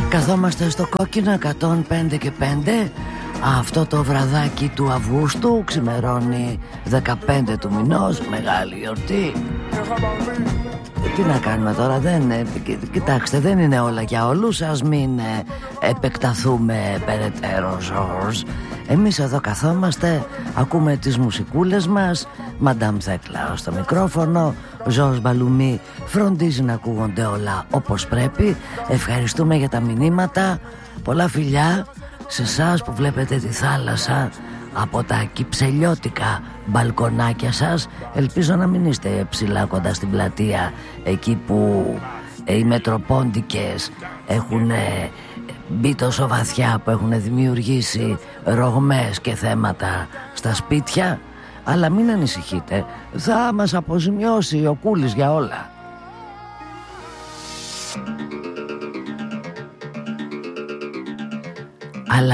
Καθόμαστε στο κόκκινο 105 και 5. Αυτό το βραδάκι του Αυγούστου, ξημερώνει 15 του μηνός, μεγάλη γιορτή. Τι να κάνουμε τώρα, κοιτάξτε, δεν είναι όλα για όλους. Ας μην επεκταθούμε περαιτέρω, Ζορζ. Εμείς εδώ καθόμαστε, ακούμε τις μουσικούλες μας. Μαντάμ Θέκλα στο μικρόφωνο, Ζορζ Μπαλουμί φροντίζει να ακούγονται όλα όπως πρέπει. Ευχαριστούμε για τα μηνύματα. Πολλά φιλιά σε εσάς που βλέπετε τη θάλασσα από τα κυψελιώτικα μπαλκονάκια σας. Ελπίζω να μην είστε ψηλά κοντά στην πλατεία, εκεί που οι μετροπόντικες έχουν μπει τόσο βαθιά που έχουν δημιουργήσει ρογμές και θέματα στα σπίτια. Αλλά μην ανησυχείτε, θα μας αποζημιώσει ο Κούλης για όλα. Αλλά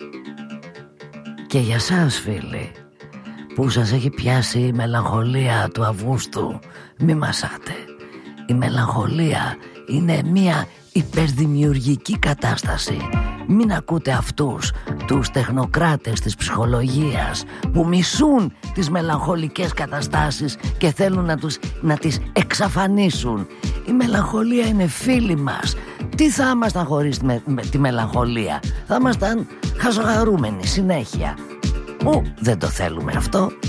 και για σας, φίλοι, που σας έχει πιάσει η μελαγχολία του Αυγούστου, μη μασάτε. Η μελαγχολία είναι μια υπερδημιουργική κατάσταση. Μην ακούτε αυτούς τους τεχνοκράτες της ψυχολογίας που μισούν τις μελαγχολικές καταστάσεις και θέλουν να τις εξαφανίσουν. Η μελαγχολία είναι φίλη μας. Τι θα ήμασταν χωρίς με τη μελαγχολία? Θα ήμασταν χαζογαρούμενοι συνέχεια. Δεν το θέλουμε αυτό.